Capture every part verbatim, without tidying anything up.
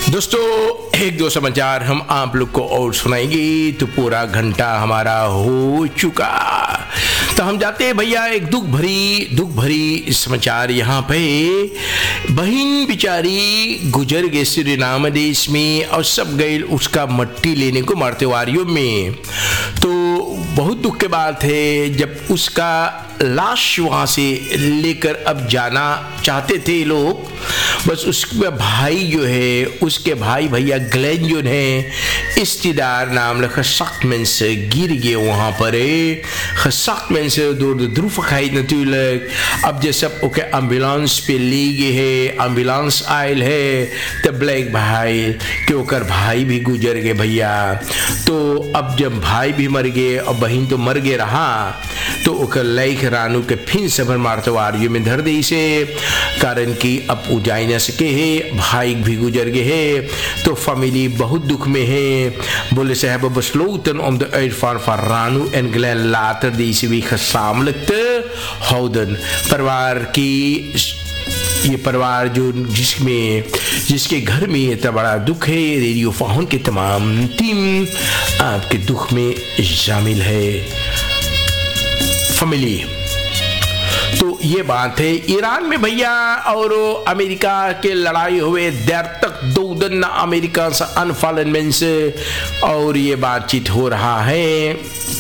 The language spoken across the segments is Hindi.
दोस्तों एक दो समाचार हम आप लोग को और सुनाएंगे तो पूरा घंटा हमारा हो चुका। तो हम जाते हैं भैया एक दुख भरी दुख भरी समाचार यहाँ पे। बहन बिचारी गुजर गए सूरीनाम देश में और सब गए उसका मट्टी लेने को मार्तेवारियों में। तो बहुत दुख की बात है जब उसका लाश वहाँ से लेकर अब जाना चाहते थे लोग, बस उसके भाई जो है उसके भाई भैया ग्लेन जो है इस्तीदार नाम लिखा सख्त में से गिर गए वहाँ पर है सख्त में से दूर दूर खाई नतुलक। अब जैसे ओके एम्बुलेंस पे ले गए है, एम्बुलेंस आयल है तो ब्लैक भाई के ओकर भाई भी गुजर गए भैया। तो अब जब भाई भी मर गए और बहन तो मर गए रहा तो ओकर लाइक रानू के फिर सबर मारतवारियों में धर दी से कारण कि अब उजाई न सके है, भाई भी गुजर गए है। तो फैमिली बहुत दुख में है। बोले साहब besloten om de uitvaart van Ranu en Glenn later deze week gezamenlijk te houden। परिवार की ये परिवार जो जिसमें जिसके घर में इतना बड़ा दुख है, रेडियो फाउन के तमाम टीम आपके दुख में शामिल है फैमिली। तो ये बात है ईरान में भैया और अमेरिका के लड़ाई हुए देर तक दो दिन अमेरिका से अनफॉलन में से और ये बातचीत हो रहा है।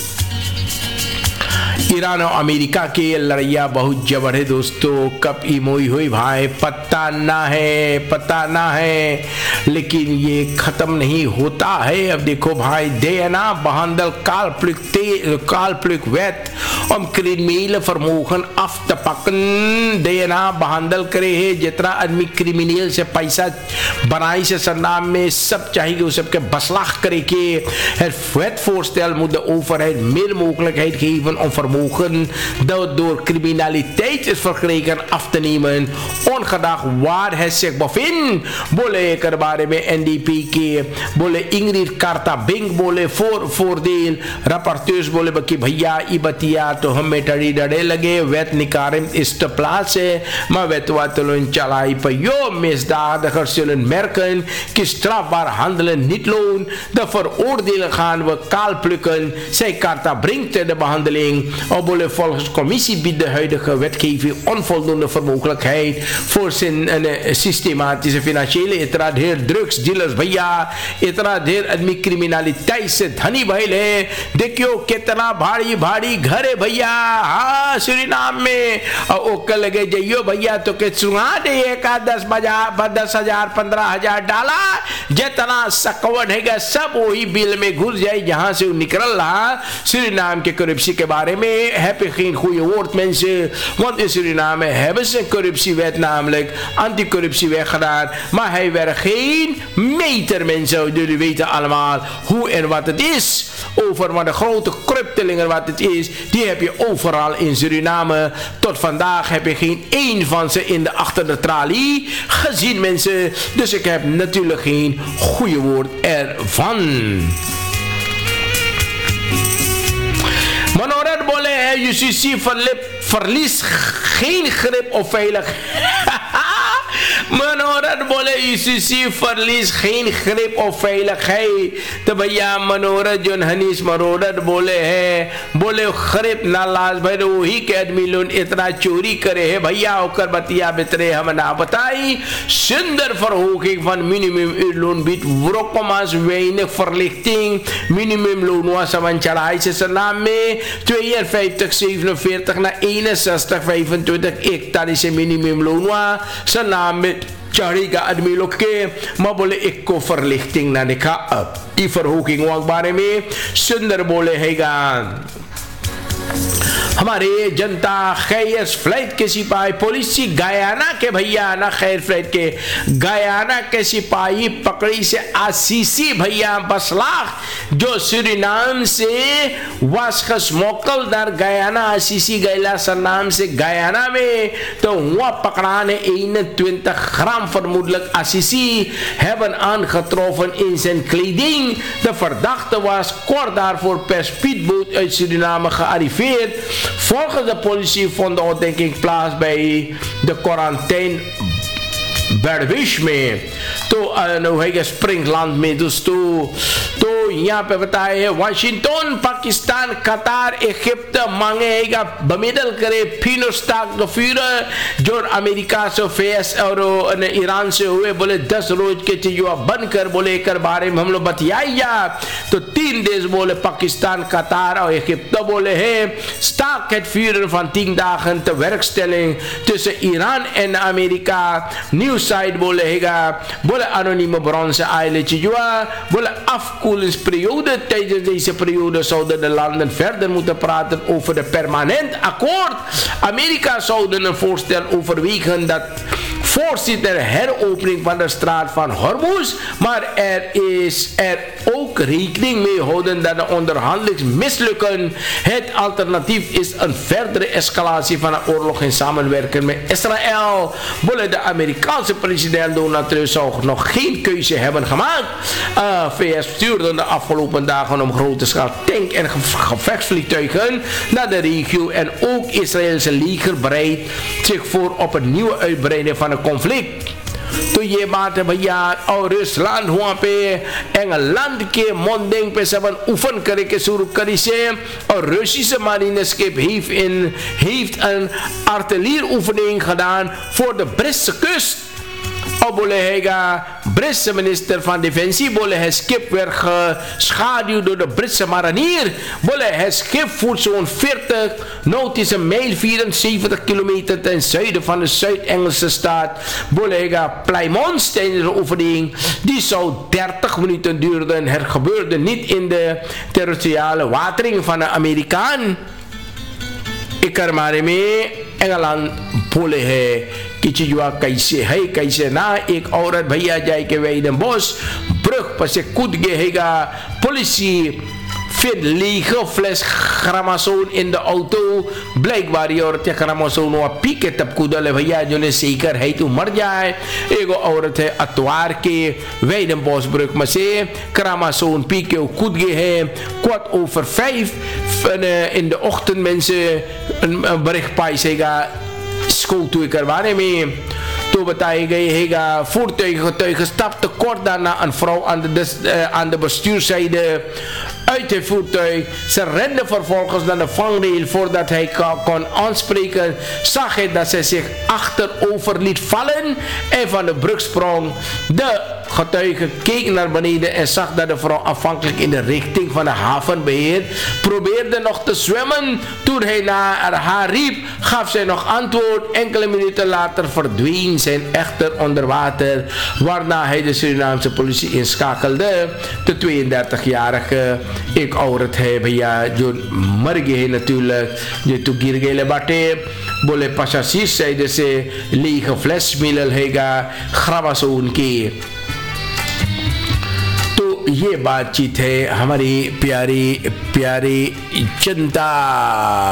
ईरान और अमेरिका के लड़ाइया बहुत जबर है दोस्तों। कब इमोई हुई भाई पता ना है पता ना है लेकिन ये खत्म नहीं होता है। अब देखो भाई देना behandel kalpluk kalpluk wet om criminelen vermogen af te pakken। देना behandel करे है जितना आदमी क्रिमिनल से पैसा बनाई से सरनाम में सब चाहिए वो सबके बसलाख करे के het wetvoorstel moet de overheid meer mogelijkheid geven om vermogen dat door criminaliteit is verkregen af te nemen ongeacht waar hij zich bevindt। बोले कर बारे में एनडीपी के बोले इंग्रिड कार्ता बिंग बोले फोर फोरदेल रपर्टर्स बोले बकी भैया ई बतिया तो हमें टड़ी डड़े लगे वेत निकारेम इस्ट प्लास है मा वेतवातलोन चलाई पर यो misdadiger zullen merken ki strafbaar handelen niet loont de veroordeelde gaan we kaalplukken। zij karta brengt de behandeling of bolle volgens commissie biedt de huidige wetgeving onvoldoende vermogelijkheid voor zijn uh, systematische financiële इतना ढेर ड्रग्स डीलर्स भैया इतना ढेर आदमी क्रिमिनलिटी से धनी भइल है। देखियो कितना भारी भारी घर है भैया हाँ सूरीनाम में और ओके लगे जाइयो भैया तो के सुना दे एक दस हजार दस हजार पंद्रह हजार डाला जितना सकवट है सब वही बिल में घुस जाए जहां से निकल रहा। सूरीनाम के करप्सी के बारे में heb je geen goede woord mensen, want in Suriname hebben ze een corruptiewet namelijk anticorruptiewet gedaan, maar hij werd geen meter mensen. Jullie weten allemaal hoe en wat het is. Over maar de grote cryptelingen wat het is, die heb je overal in Suriname. Tot vandaag heb je geen één van ze in de achter de tralie gezien mensen. Dus ik heb natuurlijk geen goede woord ervan. Manorat बोले है UCC verlies geen grip op veiligheid। मनोरथ बोले UCC verlies geen grip op veiligheid। तो भैया मनोरथ जो हनीस मनोरथ बोले है बोले ग्रिप ना लाज भाई वही के आदमी लोग इतना चोरी करे है भैया होकर बतिया बितरे हम ना बताई सुंदर verhoging van minimum uurloon biedt wrokkomas weinig verlichting। minimum loon was aan charaai se naam में tweeënvijftig zevenenveertig naar eenenzestig vijfentwintig एक तारीख से minimum loon was naam में चढ़ेगा आदमी लोग के मैं बोले एक को verlichting ना देखा अब ई verhoging के बारे में सुंदर बोले हैगा हमारे जनता खैर फ्लाइट के सिपाही पुलिस गयाना के भैया ना खैर फ्लाइट के गयाना के सिपाही पकड़ी से आसीसी भैया बसलाख जो सूरीनाम से वास्कस मोकलदार गयाना आसीसी गैला सरनाम से गयाना में तो वह पकड़ाने eenentwintig gram vermoedelijk Assisi hebben aangetroffen in zijn kleding। De verdachte was kort daarvoor per speedboot uit Suriname gearriveerd। Volgens de politie vond de ontdekking plaats bij de quarantaine बैडविश में, तो स्प्रिंगलैंड में दोस्तों। तो यहाँ पे बताए है वाशिंगटन, पाकिस्तान, कतार, इजिप्ट मांगेगा बमिडल करे फिनोस्टाक गफीर जो अमेरिका से फेस और ईरान से हुए बोले दस रोज के चीजों बंद कर बोले एक बारे में हम लोग बतियाइया। तो तीन देश बोले पाकिस्तान, कतार और इजिप्ट बोले है stock het vuren van tien dagen te werkstelling tussen Iran en Amerika. Nieuwsite बोले हैगा बोले anonieme bron से आए चीजों बोले afkoelingsperiode. Tijdens deze periode zouden de landen verder moeten praten over de permanent akkoord. Amerika zouden een voorstel overwegen dat voorzitter heropening van de straat van Hormuz, maar er is er ook rekening mee houden dat de onderhandelingen mislukken. Het alternatief is een verdere escalatie van de oorlog in samenwerking met Israël. Bolle de Amerikaanse president Donald Trump zou nog geen keuze hebben gemaakt. Uh, V S stuurde de afgelopen dagen om grote schaal tank- en gevechtsvliegtuigen naar de regio en ook Israëlse leger bereidt zich voor op een nieuwe uitbreiding van het conflict. तो ये बात है भैया। और रूसलैंड हुआ पे इंग्लैंड के मोंडेंग पे सबन उफन करे के शुरू करी से और Russische marineschip heeft in heeft een artillerieoefening gedaan voor de Britse kust. Op Bolega, Britse minister van Defensie, Bolle het schip werd geschaduwd door de Britse marinier. Bolle het schip voert zo'n veertig nautische mijl, vierenzeventig kilometer ten zuiden van de Zuid-Engelse staat Bolega Plymouth tijdens de oefening. Die zou dertig minuten duren. Het gebeurde niet in de territoriale watering van de Amerikaan. Ik कर मारे में इंग्लैंड बोले है कि चीजुआ कैसे है कैसे ना। एक औरत भैया जाए के वेदन बॉस ब्रुग पर से कूद गए हैगा politie vindt lege fles gramazoon in de auto. Blijkbaar die औरत gramazoon हुआ पी के तब कूदल भैया जो ने सीकर है तो मर जाए। एगो औरत है अतवार के Weidenbosbrug में से gramazoon पी के कूद गए हैं। kwart over vijf in de ochtend mensen een bericht paisega school toe करवाने में तो बताई गई हैगा voertuig getuige stapte kort daarna een vrouw aan de, uh, aan de bestuurszijde uit het voertuig. Ze rende vervolgens naar de vangrail voordat hij kon aanspreken. Zag hij dat ze zich achterover liet vallen en van de brug sprong. De getuige keek naar beneden en zag dat de vrouw afhankelijk in de richting van de haven beheert. Probeerde nog te zwemmen. Toen hij naar haar riep, gaf zij nog antwoord. Enkele minuten later verdween zijn echter onder water, waarna hij de Surinaamse politie inschakelde. De tweeëndertigjarige एक औरत है भैया जो मर गई है natuurlijk जो तो गिर गए बाटे बोले पचासीस से जैसे लीक फ्लैश मिलल हैगा खराबासोन की। तो ये बातचीत है हमारी प्यारी प्यारी जनता।